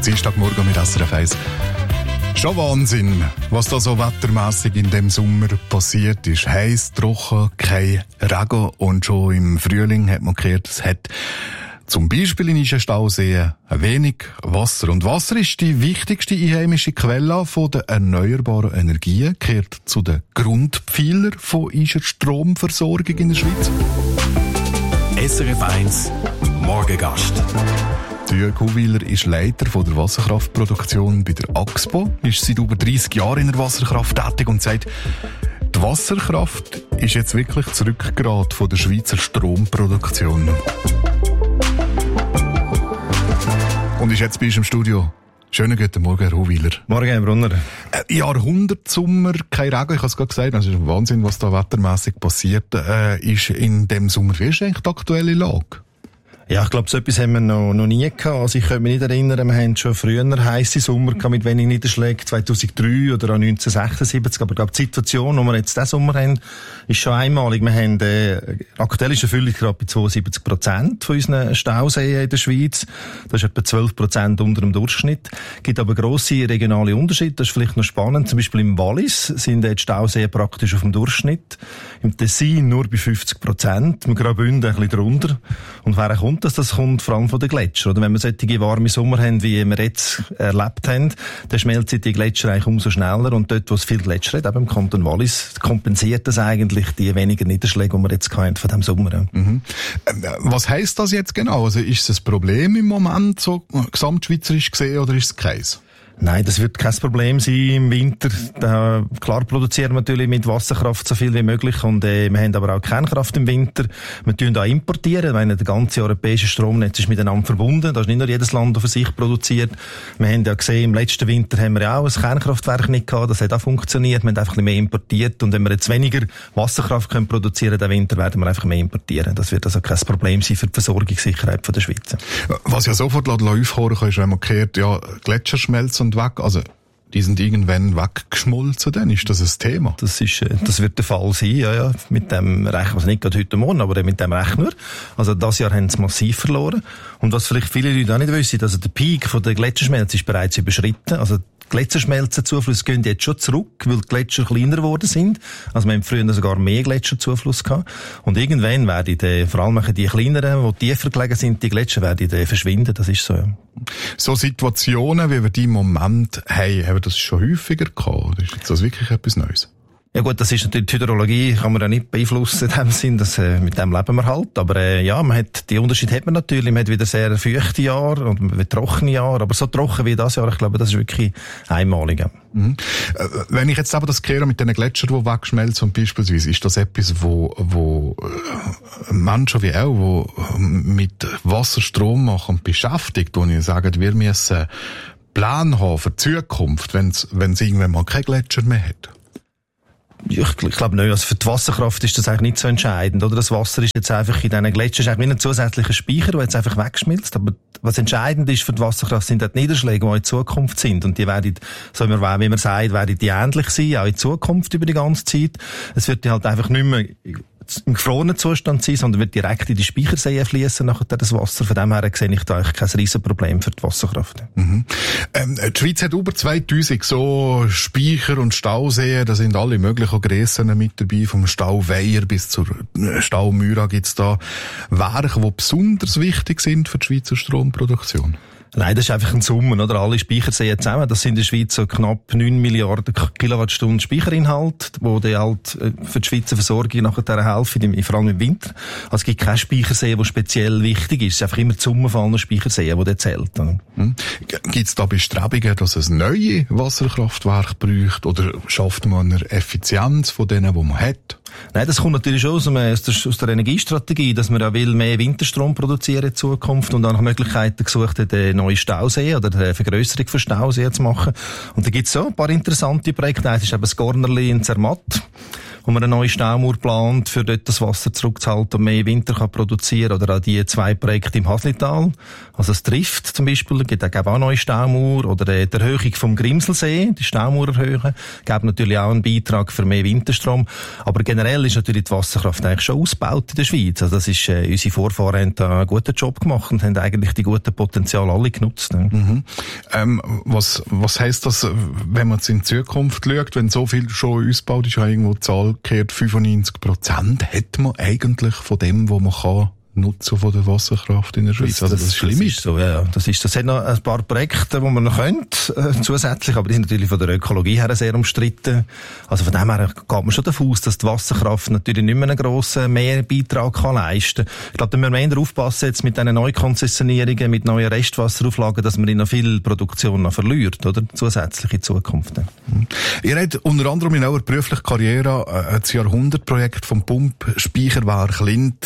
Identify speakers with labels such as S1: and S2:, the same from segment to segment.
S1: Dienstagmorgen mit SRF 1. Schon Wahnsinn, was da so wettermässig in dem Sommer passiert ist. Heiß, trocken, kein Regen und schon im Frühling hat man gehört, es hat zum Beispiel in Stauseen ein wenig Wasser. Und Wasser ist die wichtigste einheimische Quelle von der erneuerbaren Energien, gehört zu den Grundpfeilern von unserer Stromversorgung in der Schweiz.
S2: SRF 1 Morgengast.
S1: Jörg Huwiler ist Leiter von der Wasserkraftproduktion bei der AXPO, ist seit über 30 Jahren in der Wasserkraft tätig und sagt, die Wasserkraft ist jetzt wirklich das Rückgrat von der Schweizer Stromproduktion. Und ist jetzt bei uns im Studio. Schönen guten Morgen, Herr Huwiler.
S3: Morgen, Herr Brunner.
S1: Jahrhundertsommer, kein Regen, ich habe es gerade gesagt, das ist ein Wahnsinn, was da wettermässig passiert ist in dem Sommer. Wie ist eigentlich die aktuelle Lage?
S3: Ja, ich glaube, so etwas haben wir noch nie gehabt. Also ich kann mich nicht erinnern, wir haben schon früher heisse Sommer gehabt mit wenig Niederschlägen, 2003 oder auch 1976. Aber ich glaube, die Situation, die wir jetzt diesen Sommer haben, ist schon einmalig. Wir haben aktuell ist die Erfüllungsgrad bei 72% von unseren Stauseen in der Schweiz. Das ist etwa 12% unter dem Durchschnitt. Es gibt aber grosse regionale Unterschiede. Das ist vielleicht noch spannend. Zum Beispiel im Wallis sind die Stauseen praktisch auf dem Durchschnitt. Im Tessin nur bei 50%. Im Graubünden ein bisschen drunter. Und wer kommt, das kommt vor allem von den Gletschern. Oder wenn wir solche warme Sommer haben, wie wir jetzt erlebt haben, dann schmelzen die Gletscher eigentlich umso schneller. Und dort, wo es viel Gletscher hat, eben im Kanton Wallis, kompensiert das eigentlich die wenigen Niederschläge, die wir jetzt hatten von diesem Sommer.
S1: Mhm. Was heisst das jetzt genau? Also ist es ein Problem im Moment, so gesamtschweizerisch gesehen, oder ist es keins?
S3: Nein, das wird kein Problem sein im Winter. Klar produzieren wir natürlich mit Wasserkraft so viel wie möglich und wir haben aber auch Kernkraft im Winter. Wir tun da importieren, weil der ganze europäische Stromnetz ist miteinander verbunden. Da ist nicht nur jedes Land für sich produziert. Wir haben ja gesehen, im letzten Winter haben wir ja auch ein Kernkraftwerk nicht gehabt. Das hat auch funktioniert. Wir haben einfach ein bisschen mehr importiert und wenn wir jetzt weniger Wasserkraft können produzieren den Winter, werden wir einfach mehr importieren. Das wird also kein Problem sein für die Versorgungssicherheit der Schweiz.
S1: Was ja sofort aufhören kann, ist, wenn man hört, ja, Gletscher schmelzen und weg, also die sind irgendwann weggeschmolzen, dann ist das ein Thema.
S3: Das wird der Fall sein, ja, mit dem Rechner, also nicht gerade heute Morgen, aber mit dem Rechner. Also das Jahr haben sie massiv verloren. Und was vielleicht viele Leute auch nicht wissen, also der Peak von der Gletscherschmelze ist bereits überschritten. Also die Gletscherschmelzenzuflüsse gehen jetzt schon zurück, weil die Gletscher kleiner geworden sind. Also wir haben früher sogar mehr Gletscherzufluss gehabt. Und irgendwann werden vor allem die kleineren, die tiefer gelegen sind, die Gletscher werden verschwinden. Das ist so, ja.
S1: So Situationen, wie wir die im Moment haben wir das schon häufiger gehabt? Oder ist das wirklich etwas Neues?
S3: Ja gut, das ist natürlich die Hydrologie, kann man ja nicht beeinflussen in dem Sinn, mit dem leben wir halt. Aber ja, die Unterschiede hat man natürlich. Man hat wieder sehr feuchte Jahre und trockene Jahre, aber so trocken wie das Jahr, ich glaube, das ist wirklich einmalig. Ja.
S1: Mhm. Wenn ich jetzt aber das kehre mit den Gletschern, die wegschmelzen, beispielsweise, ist das etwas, wo Menschen wie auch, die mit Wasserstrom machen beschäftigt, wo ich sage, wir müssen Plan haben für die Zukunft, wenn es irgendwann mal kein Gletscher mehr hat?
S3: Ich glaube nicht. Also für die Wasserkraft ist das eigentlich nicht so entscheidend, oder? Das Wasser ist jetzt einfach in diesen Gletschern, ist eigentlich wie ein zusätzlicher Speicher, der jetzt einfach wegschmilzt. Aber was entscheidend ist für die Wasserkraft, sind die Niederschläge, die in Zukunft sind. Und die werden, so wie man sagt, werden die ähnlich sein, auch in Zukunft über die ganze Zeit. Es wird halt einfach nicht mehr im gefrorenen Zustand sein, sondern wird direkt in die Speicherseen fließen nachher das Wasser. Von dem her sehe ich da eigentlich kein Riesenproblem für die Wasserkraft.
S1: Mhm. Die Schweiz hat über 2000 so Speicher und Stauseen, da sind alle möglichen Grössen mit dabei, vom Stau Weiher bis zur Stau Myra gibt's da Werke, die besonders wichtig sind für die Schweizer Stromproduktion.
S3: Nein, das ist einfach ein Summen, oder? Alle Speicherseen zusammen. Das sind in der Schweiz so knapp 9 Milliarden Kilowattstunden Speicherinhalt, wo die halt für die Schweizer Versorgung nachher helfen, vor allem im Winter. Also es gibt keinen Speichersee, der speziell wichtig ist. Es ist einfach immer die Summe von allen Speicherseen, die zählt.
S1: Gibt es da Bestrebungen, dass es neue Wasserkraftwerke braucht? Oder schafft man eine Effizienz von denen, die man hat?
S3: Nein, das kommt natürlich schon aus der Energiestrategie, dass man auch will mehr Winterstrom produzieren in Zukunft und auch nach Möglichkeiten gesucht hat, neue Stauseen oder eine Vergrösserung von Stauseen zu machen. Und da gibt es so ein paar interessante Projekte. Eins ist eben das Gornerli in Zermatt, wo man eine neue Staumauer plant, für dort das Wasser zurückzuhalten und mehr Winter kann produzieren. Oder auch die 2 Projekte im Haslital. Also das Trift zum Beispiel, gibt auch eine neue Staumauer. Oder die Erhöhung vom Grimselsee, die Staumauer erhöhen, gibt natürlich auch einen Beitrag für mehr Winterstrom. Aber generell ist natürlich die Wasserkraft eigentlich schon ausgebaut in der Schweiz. Also das ist, unsere Vorfahren haben da einen guten Job gemacht und haben eigentlich die guten Potenziale alle genutzt.
S1: Mhm. Was heisst das, wenn man jetzt in die Zukunft schaut, wenn so viel schon ausgebaut ist, ja irgendwo die Zahl gehört 95%, hat man eigentlich von dem, was man kann, Nutzen von der Wasserkraft in der Schweiz. Also das Schlimme ist
S3: so, ja. Das hat noch ein paar Projekte, die man noch könnte, zusätzlich, aber die sind natürlich von der Ökologie her sehr umstritten. Also von dem her geht man schon davon aus, dass die Wasserkraft natürlich nicht mehr einen grossen Mehrbeitrag kann leisten kann. Ich glaube, da müssen wir eher aufpassen jetzt mit diesen Neukonzessionierungen, mit neuen Restwasserauflagen, dass man noch viel Produktion noch verliert, oder? Zusätzlich in Zukunft.
S1: Ihr habt unter anderem in eurer beruflichen Karriere das Jahrhundertprojekt vom Pumpspeicherwerk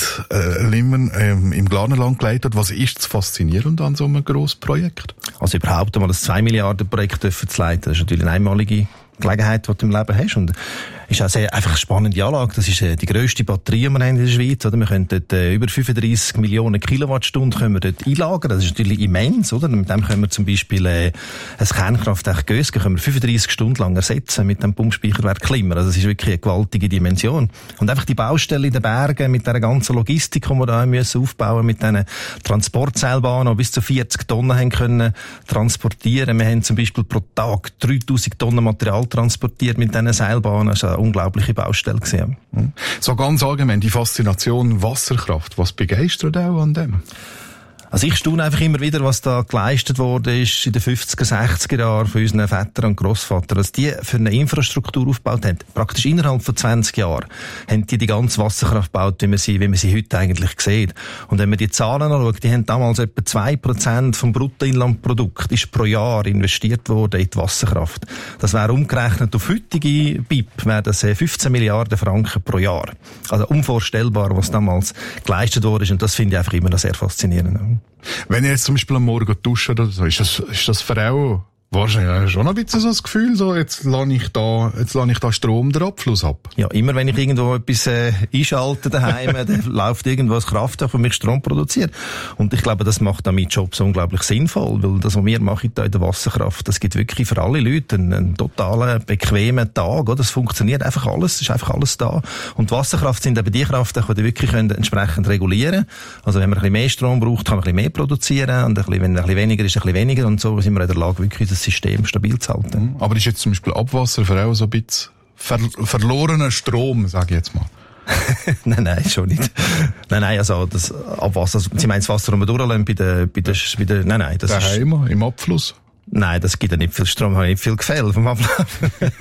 S1: Limmern im Glarnerland geleitet. Was ist das Faszinierende an so einem grossen Projekt?
S3: Also überhaupt einmal ein 2 Milliarden Projekt zu leiten, das ist natürlich eine einmalige Gelegenheit, die du im Leben hast. Und ist auch sehr einfach eine spannende Anlage. Das ist die grösste Batterie, die wir haben in der Schweiz. Oder? Wir können dort über 35 Millionen Kilowattstunden können wir dort einlagern. Das ist natürlich immens, oder? Mit dem können wir zum Beispiel ein Kernkraftwerk Gösgen können wir 35 Stunden lang ersetzen mit dem Pumpspeicherwerk Limmern. Also das ist wirklich eine gewaltige Dimension. Und einfach die Baustelle in den Bergen mit der ganzen Logistik, die wir da müssen aufbauen, mit diesen Transportseilbahnen, die bis zu 40 Tonnen haben können transportieren. Wir haben zum Beispiel pro Tag 3000 Tonnen Material transportiert mit diesen Seilbahnen. Das war eine unglaubliche Baustelle gewesen.
S1: So ganz allgemein, die Faszination Wasserkraft, was begeistert auch an dem?
S3: Also ich staune einfach immer wieder, was da geleistet worden ist in den 50er, 60er Jahren von unseren Vätern und Grossvatern. Was die für eine Infrastruktur aufgebaut haben, praktisch innerhalb von 20 Jahren, haben die ganze Wasserkraft gebaut, wie man sie heute eigentlich sieht. Und wenn man die Zahlen anschaut, die haben damals etwa 2% vom Bruttoinlandprodukt ist pro Jahr investiert worden in die Wasserkraft. Das wäre umgerechnet auf heutige BIP, wäre das 15 Milliarden Franken pro Jahr. Also unvorstellbar, was damals geleistet worden ist. Und das finde ich einfach immer noch sehr faszinierend.
S1: Wenn ihr jetzt zum Beispiel am Morgen duscht oder so, ist das für auch wahrscheinlich schon ein bisschen so das Gefühl, so, jetzt lasse ich da Strom den Abfluss ab?
S3: Ja, immer wenn ich irgendwo etwas einschalte daheim, dann läuft irgendwo ein Kraftwerk, das mich Strom produziert. Und ich glaube, das macht dann meinen Job so unglaublich sinnvoll, weil das, was wir machen da in der Wasserkraft, das gibt wirklich für alle Leute einen totalen, bequemen Tag, oder? Das funktioniert einfach alles, es ist einfach alles da. Und die Wasserkraft sind eben die Kraftwerke, die wirklich entsprechend regulieren können. Also wenn man ein bisschen mehr Strom braucht, kann man ein bisschen mehr produzieren, und wenn ein bisschen weniger ist, ein bisschen weniger, und so sind wir in der Lage, wirklich das System stabil zu halten.
S1: Aber ist jetzt zum Beispiel Abwasser für auch so ein bisschen verlorener Strom, sage ich jetzt mal?
S3: Nein, schon nicht. Nein, also das Abwasser, Sie meinen das Wasser, das wir durchlassen bei der, nein, das
S1: daheim, im Abfluss?
S3: Nein, das gibt ja nicht viel Strom, nicht viel Gefälle vom Ablauf.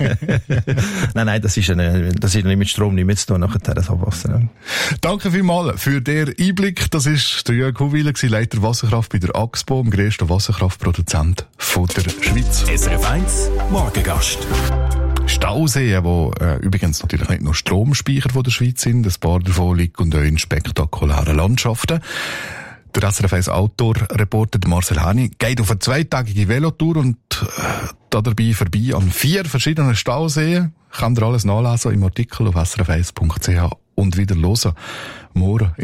S3: Nein, das ist nicht mit Strom nicht mehr zu tun, nachher das Abwasser.
S1: Danke vielmals für den Einblick. Das ist der Jörg Huwiler, Leiter Wasserkraft bei der AXPO, dem grössten Wasserkraftproduzent von der Schweiz.
S2: SRF 1 Morgengast.
S1: Stauseen, die übrigens natürlich nicht nur Stromspeicher von der Schweiz sind, ein paar davon liegen auch in spektakulären Landschaften. Der SRF 1 Outdoor-Reporter Marcel Hani geht auf eine 2-tägige Velotour und dabei vorbei an 4 verschiedenen Stauseen. Könnt ihr alles nachlesen im Artikel auf srf1.ch und wieder hören. Morgen